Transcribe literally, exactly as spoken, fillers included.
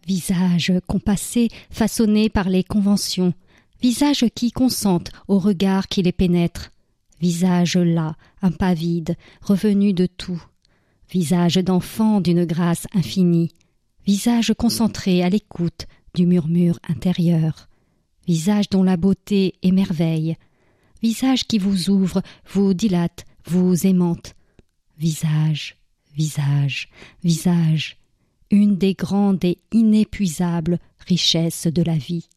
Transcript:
Visage compassé, façonné par les conventions, visage qui consentent au regard qui les pénètre, visage las, impavide, revenu de tout, visage d'enfant d'une grâce infinie, visage concentré à l'écoute du murmure intérieur, visage dont la beauté émerveille, visage qui vous ouvre, vous dilate, vous aimante, visage, visage, visage, une des grandes et inépuisables richesses de la vie.